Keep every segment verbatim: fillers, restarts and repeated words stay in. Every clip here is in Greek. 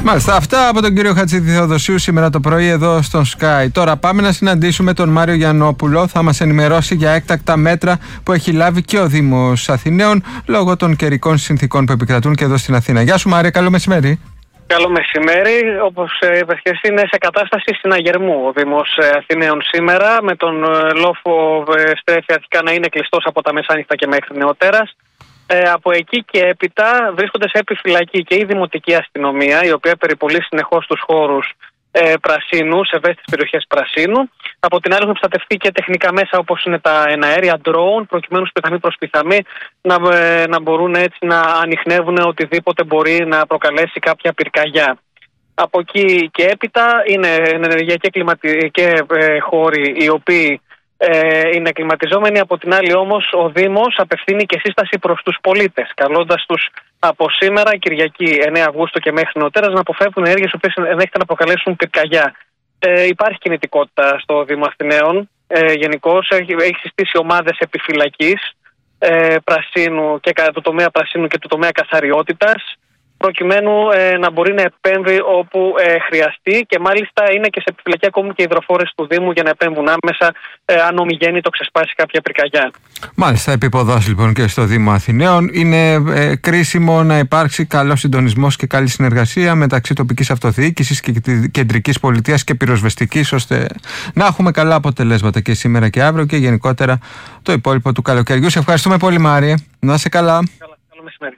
Μάλιστα, αυτά από τον κύριο Χατζηδη Θεοδοσίου σήμερα το πρωί εδώ στον Sky. Τώρα πάμε να συναντήσουμε τον Μάριο Γιαννόπουλο. Θα μας ενημερώσει για έκτακτα μέτρα που έχει λάβει και ο Δήμος Αθηναίων λόγω των καιρικών συνθήκων που επικρατούν και εδώ στην Αθήνα. Γεια σου, Μάρια, καλό μεσημέρι. Καλό μεσημέρι. Όπως είπες και εσύ, είναι σε κατάσταση συναγερμού ο Δήμος Αθηναίων σήμερα, με τον λόφο στρέφει αρχικά να είναι κλειστός από τα μεσάνυχτα και μέχρι νεοτέρας. Ε, από εκεί και έπειτα βρίσκονται σε επιφυλακή και η Δημοτική Αστυνομία, η οποία περιπολεί συνεχώς τους χώρους ε, πρασίνου, σε ευαίσθητες περιοχές πρασίνου. Από την άλλη, έχουν προστατευτεί και τεχνικά μέσα όπως είναι τα εναέρια drone, προκειμένου σπιθαμή προς σπιθαμή να, ε, να μπορούν έτσι να ανιχνεύουν οτιδήποτε μπορεί να προκαλέσει κάποια πυρκαγιά. Από εκεί και έπειτα είναι ενεργειακοί κλιματικοί ε, χώροι οι οποίοι Ε, είναι κλιματιζόμενοι. Από την άλλη όμως ο Δήμος απευθύνει και σύσταση προς τους πολίτες, καλώντας τους από σήμερα, Κυριακή εννέα Αυγούστου και μέχρι νεοτέρας, να αποφεύγουν ενέργειες που ενδέχεται να προκαλέσουν πυρκαγιά. Ε, υπάρχει κινητικότητα στο Δήμο Αθηναίων. Ε, γενικώς έχει, έχει συστήσει ομάδες επιφυλακής ε, πρασίνου και του τομέα πρασίνου και του τομέα καθαριότητας, προκειμένου ε, να μπορεί να επέμβει όπου ε, χρειαστεί, και μάλιστα είναι και σε επιφυλακή ακόμη και οι υδροφόρες του Δήμου για να επέμβουν άμεσα ε, αν ομιγέννητο ξεσπάσει κάποια πυρκαγιά. Μάλιστα, επίποδος λοιπόν και στο Δήμο Αθηναίων. Είναι ε, κρίσιμο να υπάρξει καλός συντονισμός και καλή συνεργασία μεταξύ τοπικής αυτοδιοίκησης και κεντρικής πολιτείας και πυροσβεστικής, ώστε να έχουμε καλά αποτελέσματα και σήμερα και αύριο και γενικότερα το υπόλοιπο του καλοκαιριού. Σε ευχαριστούμε πολύ, Μάρια. Να είσαι καλά. Καλά, καλό μεσημέρι.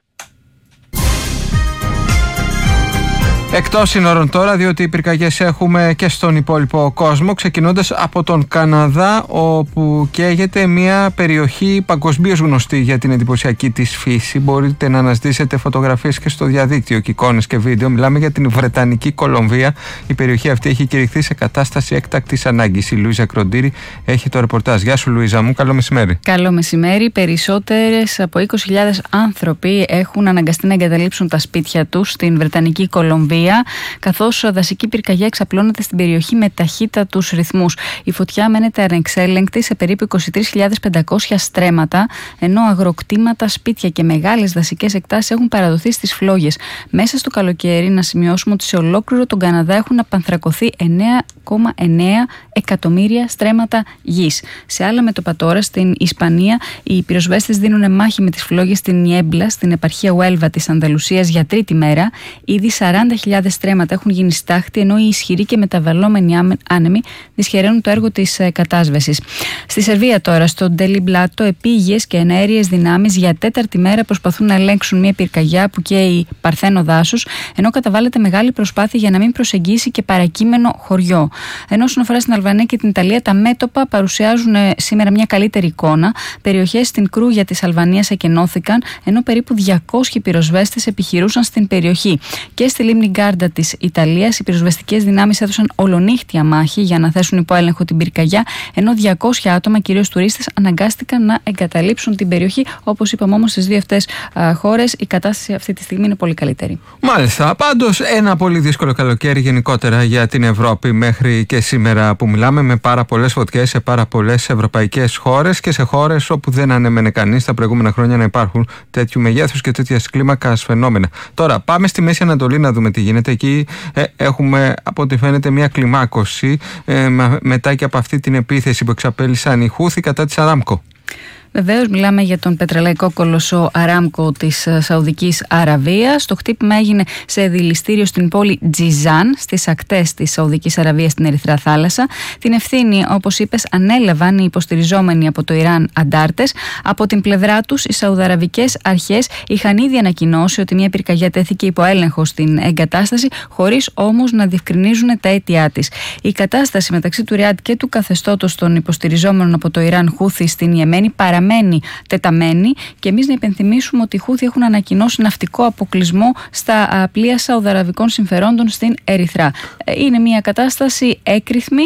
Εκτός σύνορων τώρα, διότι οι πυρκαγιές έχουμε και στον υπόλοιπο κόσμο, ξεκινώντας από τον Καναδά, όπου καίγεται μια περιοχή παγκοσμίως γνωστή για την εντυπωσιακή της φύση. Μπορείτε να αναζητήσετε φωτογραφίες και στο διαδίκτυο και εικόνες και βίντεο. Μιλάμε για την Βρετανική Κολομβία. Η περιοχή αυτή έχει κηρυχθεί σε κατάσταση έκτακτης ανάγκης. Η Λουίζα Κροντήρη έχει το ρεπορτάζ. Γεια σου, Λουίζα μου, καλό μεσημέρι. Καλό μεσημέρι. Περισσότερες από είκοσι χιλιάδες άνθρωποι έχουν αναγκαστεί να εγκαταλείψουν τα σπίτια τους στην Βρετανική Κολομβία, καθώς δασική πυρκαγιά εξαπλώνεται στην περιοχή με ταχύτατους ρυθμούς. Η φωτιά μένεται ανεξέλεγκτη σε περίπου είκοσι τρεις χιλιάδες πεντακόσια στρέμματα, ενώ αγροκτήματα, σπίτια και μεγάλες δασικές εκτάσεις έχουν παραδοθεί στις φλόγες. Μέσα στο καλοκαίρι, να σημειώσουμε ότι σε ολόκληρο τον Καναδά έχουν απανθρακωθεί εννέα κόμμα εννέα εκατομμύρια στρέμματα γης. Σε άλλα μέτωπα τώρα, στην Ισπανία, οι πυροσβέστες δίνουν μάχη με τις φλόγες στην Νιέμπλα, στην επαρχία Ουέλβα της Ανδαλουσίας, για τρίτη μέρα. Ήδη σαράντα χιλιάδες στρέμματα έχουν γίνει στάχτη, ενώ οι ισχυροί και μεταβαλλόμενοι άνεμοι δυσχεραίνουν το έργο της κατάσβεσης. Στη Σερβία τώρα, στο Ντελιμπλάτο, επίγειες και εναέριες δυνάμεις για τέταρτη μέρα προσπαθούν να ελέγξουν μια πυρκαγιά που καίει παρθένο δάσος, ενώ καταβάλλεται μεγάλη προσπάθεια για να μην προσεγγίσει και παρακείμενο χωριό. Ενώ όσον αφορά στην Αλβανία και την Ιταλία, τα μέτωπα παρουσιάζουν σήμερα μια καλύτερη εικόνα. Περιοχές στην Κρούγια της Αλβανίας εκενώθηκαν, ενώ περίπου διακόσιοι πυροσβέστες επιχειρούσαν στην περιοχή. Και στη λίμνη Γκάρντα της Ιταλίας, οι πυροσβεστικές δυνάμεις έδωσαν ολονύχτια μάχη για να θέσουν υπό έλεγχο την πυρκαγιά, ενώ διακόσια άτομα, κυρίως τουρίστες, αναγκάστηκαν να εγκαταλείψουν την περιοχή. Όπως είπαμε όμως, στις δύο αυτές α, χώρες η κατάσταση αυτή τη στιγμή είναι πολύ καλύτερη. Μάλιστα. Πάντως, ένα πολύ δύσκολο καλοκαίρι γενικότερα για την Ευρώπη μέχρι και σήμερα που μιλάμε, με πάρα πολλές φωτιές σε πάρα πολλές ευρωπαϊκές χώρες και σε χώρες όπου δεν ανέμενε κανείς τα προηγούμενα χρόνια να υπάρχουν τέτοιου μεγέθους και τέτοιας κλίμακας φαινόμενα. Τώρα, πάμε στη Μέση Ανατολή να δούμε τι γίνεται. Εκεί ε, έχουμε, από ό,τι φαίνεται, μια κλιμάκωση ε, μετά και από αυτή την επίθεση που εξαπέλυσαν οι Χούθι κατά της Αράμκο. Βεβαίως, μιλάμε για τον πετρελαϊκό κολοσσό Αράμκο της Σαουδικής Αραβίας. Το χτύπημα έγινε σε δηληστήριο στην πόλη Τζιζάν, στις ακτές της Σαουδικής Αραβίας, στην Ερυθρά Θάλασσα. Την ευθύνη, όπως είπες, ανέλαβαν οι υποστηριζόμενοι από το Ιράν αντάρτες. Από την πλευρά τους, οι Σαουδαραβικές αρχές είχαν ήδη ανακοινώσει ότι μια πυρκαγιά τέθηκε υπό έλεγχο στην εγκατάσταση, χωρίς όμως να διευκρινίζουν τα αίτια της. Η κατάσταση μεταξύ του Ριάντ και του καθεστώτος των υποστηριζόμενων από το Ιράν Χούθι στην Ιεμένη παραμένει παραμένει τεταμένη, και εμείς να υπενθυμίσουμε ότι οι Χούθι έχουν ανακοινώσει ναυτικό αποκλεισμό στα πλοία σαουδαραβικών συμφερόντων στην Ερυθρά. Είναι μια κατάσταση έκρηθμη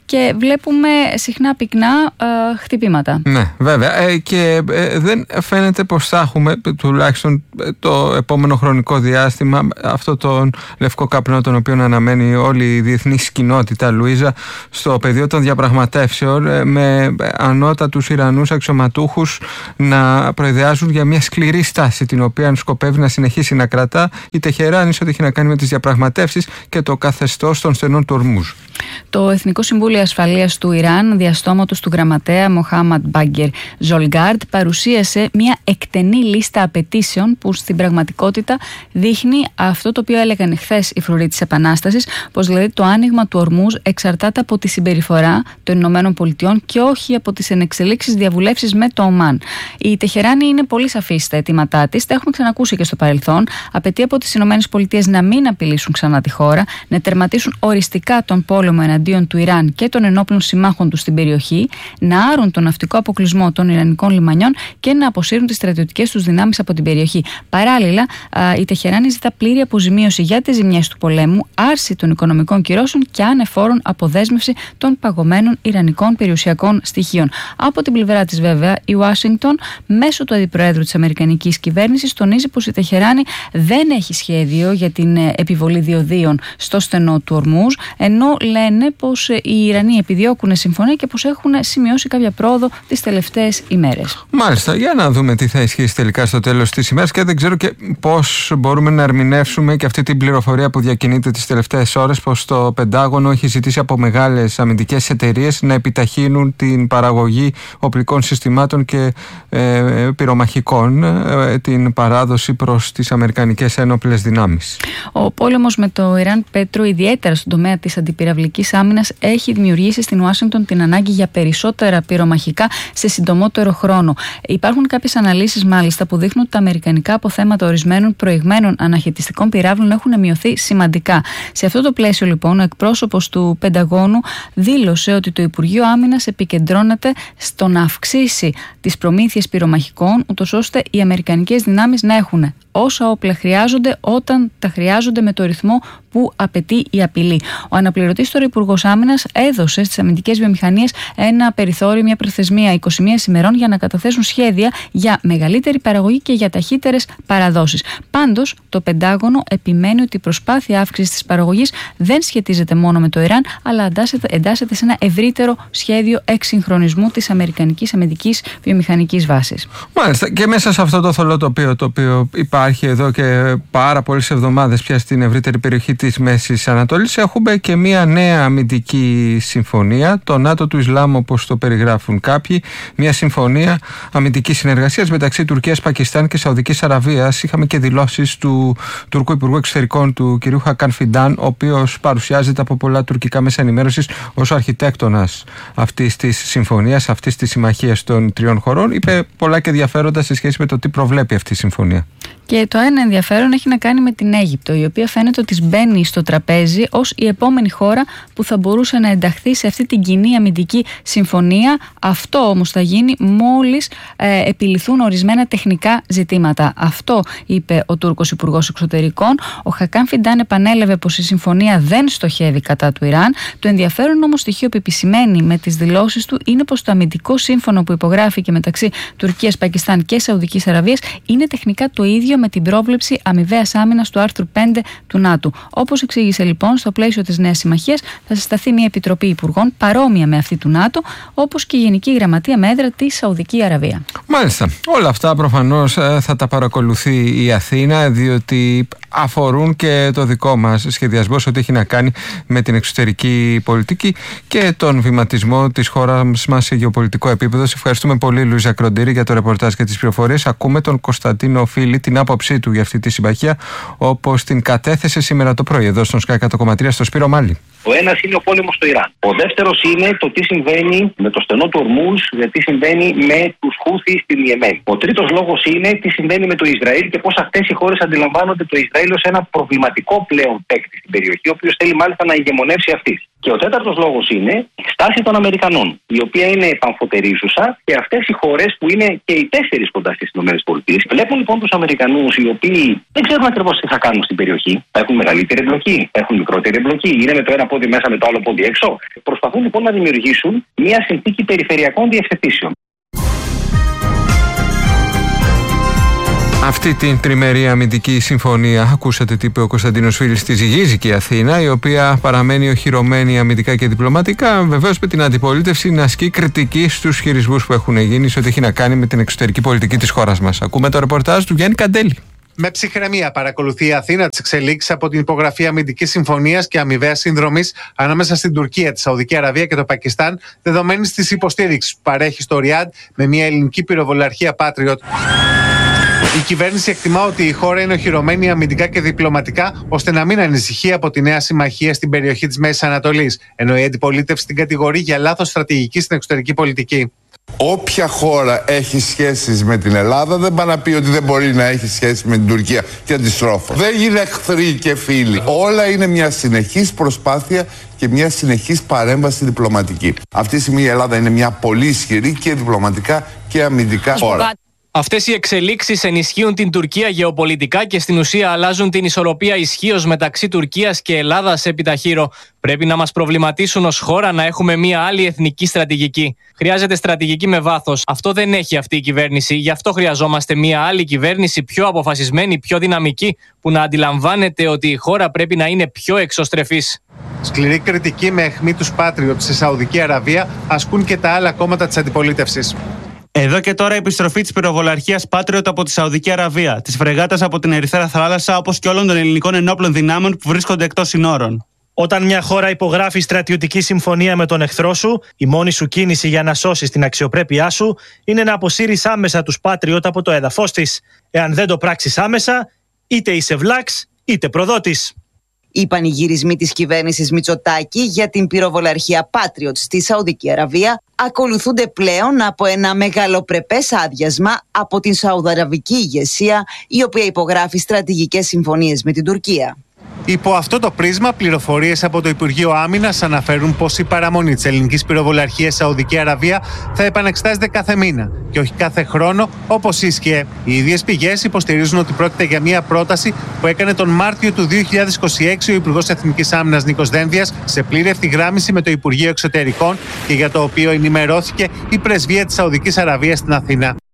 και βλέπουμε συχνά πυκνά ε, χτυπήματα. Ναι, βέβαια. Ε, και ε, δεν φαίνεται πως θα έχουμε τουλάχιστον το επόμενο χρονικό διάστημα αυτό τον λευκό καπνό τον οποίο αναμένει όλη η διεθνής κοινότητα, Λουίζα, στο πεδίο των διαπραγματεύσεων, ε, με ανώτατους Ιρανούς αξιωματούχους να προειδεάζουν για μια σκληρή στάση την οποία σκοπεύει να συνεχίσει να κρατά η Τεχεράνη σε ό,τι έχει να κάνει με τις διαπραγματεύσεις και το καθεστώς των στενών του Ορμούζ. Το Εθνικό Συμβούλιο Ασφαλείας του Ιράν, διαστόματος του γραμματέα Μοχάμαντ Μπάγκερ Ζολγκάρντ, παρουσίασε μια εκτενή λίστα απαιτήσεων που στην πραγματικότητα δείχνει αυτό το οποίο έλεγαν χθες οι φρουροί της Επανάστασης, πως δηλαδή το άνοιγμα του Ορμούζ εξαρτάται από τη συμπεριφορά των Ηνωμένων Πολιτειών και όχι από τις ενεξελίξεις διαβουλεύσεις με το Ομάν. Η Τεχεράνη είναι πολύ σαφή στα αιτήματά της, τα έχουμε ξανακούσει και στο παρελθόν. Απαιτεί από τις Ηνωμένες Πολιτείες να μην απειλήσουν ξανά τη χώρα, να τερματίσουν οριστικά τον πόλεμο εναντίον του Ιράν και των ενόπλων συμμάχων του στην περιοχή, να άρουν τον ναυτικό αποκλεισμό των Ιρανικών λιμανιών και να αποσύρουν τις στρατιωτικές τους δυνάμεις από την περιοχή. Παράλληλα, η Τεχεράνη ζητά πλήρη αποζημίωση για τις ζημιές του πολέμου, άρση των οικονομικών κυρώσεων και ανεφόρον αποδέσμευση των παγωμένων Ιρανικών περιουσιακών στοιχείων. Από την πλευρά της, βέβαια, η Ουάσιγκτον, μέσω του αντιπροέδρου της Αμερικανικής κυβέρνησης, τονίζει πως η Τεχεράνη δεν έχει σχέδιο για την επιβολή διοδίων στο στενό του Ορμούζ, ενώ λένε πως οι Ιρανοί επιδιώκουν συμφωνία και πως έχουν σημειώσει κάποια πρόοδο τις τελευταίες ημέρες. Μάλιστα, για να δούμε τι θα ισχύσει τελικά στο τέλος της ημέρας, και δεν ξέρω και πώς μπορούμε να ερμηνεύσουμε και αυτή την πληροφορία που διακινείται τις τελευταίες ώρες, πως το Πεντάγωνο έχει ζητήσει από μεγάλες αμυντικές εταιρείες να επιταχύνουν την παραγωγή οπλικών συστημάτων και ε, πυρομαχικών, ε, την παράδοση προς τις αμερικανικές ένοπλες δυνάμεις. Ο πόλεμος με το Ιράν, Πέτρο, ιδιαίτερα στον τομέα της αντιπυραυλικής άμυνας, έχει δημιουργήσει στην Ουάσιγκτον την ανάγκη για περισσότερα πυρομαχικά σε συντομότερο χρόνο. Υπάρχουν κάποιες αναλύσεις, μάλιστα, που δείχνουν ότι τα αμερικανικά αποθέματα ορισμένων προηγμένων αναχαιτιστικών πυράβλων έχουν μειωθεί σημαντικά. Σε αυτό το πλαίσιο, λοιπόν, ο εκπρόσωπος του Πενταγώνου δήλωσε ότι το Υπουργείο Άμυνας επικεντρώνεται στο να αυξήσει τις προμήθειες πυρομαχικών, ούτως ώστε οι αμερικανικές δυνάμεις να έχουν όσα όπλα χρειάζονται όταν τα χρειάζονται με το ρυθμό που απαιτεί η απειλή. Ο αναπληρωτής τώρα Υπουργός Άμυνας έδωσε στις αμυντικές βιομηχανίες ένα περιθώριο, μια προθεσμία είκοσι μία ημερών για να καταθέσουν σχέδια για μεγαλύτερη παραγωγή και για ταχύτερες παραδόσεις. Πάντως, το Πεντάγωνο επιμένει ότι η προσπάθεια αύξησης της παραγωγής δεν σχετίζεται μόνο με το Ιράν, αλλά εντάσσεται σε ένα ευρύτερο σχέδιο εξυγχρονισμού της αμερικανικής αμυντικής βιομηχανικής βάσης. Μάλιστα, και μέσα σε αυτό το θολό τοπίο, το οποίο υπάρχει εδώ και πάρα πολλές εβδομάδες πια στην ευρύτερη περιοχή της Μέσης Ανατολής, έχουμε και μια νέα αμυντική συμφωνία, το ΝΑΤΟ του Ισλάμ, όπως το περιγράφουν κάποιοι, μια συμφωνία αμυντικής συνεργασίας μεταξύ Τουρκίας, Πακιστάν και Σαουδικής Αραβίας. Είχαμε και δηλώσεις του Τουρκού Υπουργού Εξωτερικών, του κ. Χακάν Φιντάν, ο οποίος παρουσιάζεται από πολλά τουρκικά μέσα ενημέρωσης ως ο αρχιτέκτονας αυτής της συμφωνίας, αυτής της συμμαχίας των τριών χωρών. Είπε πολλά και ενδιαφέροντα σε σχέση με το τι προβλέπει αυτή η συμφωνία. Και το ένα ενδιαφέρον έχει να κάνει με την Αίγυπτο, η οποία φαίνεται ότι μπαίνει στο τραπέζι ως η επόμενη χώρα που θα μπορούσε να ενταχθεί σε αυτή την κοινή αμυντική συμφωνία. Αυτό όμως θα γίνει μόλις ε, επιληθούν ορισμένα τεχνικά ζητήματα. Αυτό είπε ο Τούρκος Υπουργός Εξωτερικών. Ο Χακάν Φιντάν επανέλαβε πως η συμφωνία δεν στοχεύει κατά του Ιράν. Το ενδιαφέρον όμως στοιχείο που επισημαίνει με τις δηλώσεις του είναι πως το αμυντικό σύμφωνο που υπογράφηκε μεταξύ Τουρκίας, Πακιστάν και Σαουδικής Αραβίας είναι τεχνικά το ίδιο με την πρόβλεψη αμοιβαίας άμυνας του άρθρου πέντε του ΝΑΤΟ. Όπως εξήγησε, λοιπόν, στο πλαίσιο της νέας συμμαχίας θα συσταθεί μια επιτροπή υπουργών παρόμοια με αυτή του ΝΑΤΟ, όπως και η Γενική Γραμματεία με έδρα τη Σαουδική Αραβία. Μάλιστα. Όλα αυτά προφανώς θα τα παρακολουθεί η Αθήνα, διότι αφορούν και το δικό μας σχεδιασμό σε ό,τι έχει να κάνει με την εξωτερική πολιτική και τον βηματισμό της χώρας μας σε γεωπολιτικό επίπεδο. Σε ευχαριστούμε πολύ, Λουίζα Κροντήρη, για το ρεπορτάζ και τις πληροφορίες. Ακούμε τον Κωνσταντίνο Φίλη, την άποψή του για αυτή τη συμμαχία, όπως την κατέθεσε σήμερα το πρωί εδώ στον Sky εκατό κόμμα τρία στο Σπύρο Μάλι. Ο ένας είναι ο πόλεμος στο Ιράν. Ο δεύτερος είναι το τι συμβαίνει με το στενό του Ορμούζ, τι συμβαίνει με τους Χούθι στην Ιεμένη. Ο τρίτος λόγος είναι τι συμβαίνει με το Ισραήλ και πώς αυτές οι χώρες αντιλαμβάνονται το Ισραήλ ως ένα προβληματικό πλέον παίκτη στην περιοχή, ο οποίος θέλει μάλιστα να ηγεμονεύσει αυτής. Και ο τέταρτος λόγος είναι η στάση των Αμερικανών, η οποία είναι επαμφωτερίζουσα, και αυτές οι χώρες που είναι και οι τέσσερις κοντά στις ΗΠΑ. Βλέπουν λοιπόν τους Αμερικανούς, οι οποίοι δεν ξέρουν ακριβώς τι θα κάνουν στην περιοχή. Θα έχουν μεγαλύτερη εμπλοκή, θα έχουν μικρότερη εμπλοκή, είναι με το ένα πόδι πόδι μέσα με το άλλο πόδι έξω. Προσπαθούν λοιπόν να δημιουργήσουν μια συνθήκη περιφερειακών διευθετήσεων. Αυτή την τριμερή αμυντική συμφωνία, ακούσατε τι είπε ο Κωνσταντίνος Φίλης, τη ζυγίζει και η Αθήνα, η οποία παραμένει οχυρωμένη αμυντικά και διπλωματικά, βεβαίως με την αντιπολίτευση να ασκεί κριτική στους χειρισμούς που έχουν γίνει σε ό,τι έχει να κάνει με την εξωτερική πολιτική της χώρας μας. Ακούμε το ρεπορτάζ του Γιάννη Καντέλη. Με ψυχραιμία παρακολουθεί η Αθήνα τις εξελίξεις από την υπογραφή αμυντικής συμφωνίας και αμοιβαίας συνδρομής ανάμεσα στην Τουρκία, τη Σαουδική Αραβία και το Πακιστάν, δεδομένης της υποστήριξης που παρέχει στο Ριάντ με μια ελληνική πυροβολαρχία Patriot. Η κυβέρνηση εκτιμά ότι η χώρα είναι οχυρωμένη αμυντικά και διπλωματικά ώστε να μην ανησυχεί από τη νέα συμμαχία στην περιοχή της Μέσης Ανατολής, ενώ η αντιπολίτευση την κατηγορεί για λάθος στρατηγική στην εξωτερική πολιτική. Όποια χώρα έχει σχέσεις με την Ελλάδα δεν πάει να πει ότι δεν μπορεί να έχει σχέσεις με την Τουρκία και αντιστρόφως. Δεν είναι εχθροί και φίλοι. Όλα είναι μια συνεχής προσπάθεια και μια συνεχής παρέμβαση διπλωματική. Αυτή τη στιγμή η Ελλάδα είναι μια πολύ ισχυρή και διπλωματικά και αμυντικά χώρα. Αυτές οι εξελίξεις ενισχύουν την Τουρκία γεωπολιτικά και στην ουσία αλλάζουν την ισορροπία ισχύως μεταξύ Τουρκίας και Ελλάδας επί ταχύρω. Πρέπει να μας προβληματίσουν ως χώρα να έχουμε μια άλλη εθνική στρατηγική. Χρειάζεται στρατηγική με βάθος. Αυτό δεν έχει αυτή η κυβέρνηση. Γι' αυτό χρειαζόμαστε μια άλλη κυβέρνηση πιο αποφασισμένη, πιο δυναμική, που να αντιλαμβάνεται ότι η χώρα πρέπει να είναι πιο εξωστρεφής. Σκληρή κριτική με αιχμή τους Patriot στη Σαουδική Αραβία ασκούν και τα άλλα κόμματα της αντιπολίτευσης. Εδώ και τώρα η επιστροφή της πυροβολαρχίας Patriot από τη Σαουδική Αραβία, της φρεγάτας από την Ερυθρέα Θάλασσα, όπως και όλων των ελληνικών ενόπλων δυνάμεων που βρίσκονται εκτός συνόρων. Όταν μια χώρα υπογράφει στρατιωτική συμφωνία με τον εχθρό σου, η μόνη σου κίνηση για να σώσεις την αξιοπρέπειά σου είναι να αποσύρεις άμεσα τους Patriot από το έδαφος της. Εάν δεν το πράξεις άμεσα, είτε είσαι βλάξ είτε προδότης. Οι πανηγυρισμοί της κυβέρνησης Μητσοτάκη για την πυροβολαρχία Patriot στη Σαουδική Αραβία ακολουθούνται πλέον από ένα μεγαλοπρεπές άδειασμα από την Σαουδαραβική ηγεσία, η οποία υπογράφει στρατηγικές συμφωνίες με την Τουρκία. Υπό αυτό το πρίσμα, πληροφορίες από το Υπουργείο Άμυνας αναφέρουν πως η παραμονή της ελληνικής πυροβολαρχίας Σαουδική Αραβία θα επανεξετάζεται κάθε μήνα και όχι κάθε χρόνο όπως ίσχυε. Οι ίδιες πηγές υποστηρίζουν ότι πρόκειται για μια πρόταση που έκανε τον Μάρτιο του δύο χιλιάδες είκοσι έξι ο Υπουργός Εθνικής Άμυνας Νίκος Δένδιας σε πλήρη ευθυγράμμιση με το Υπουργείο Εξωτερικών και για το οποίο ενημερώθηκε η πρεσβεία της Σαουδικής Αραβίας στην Αθήνα.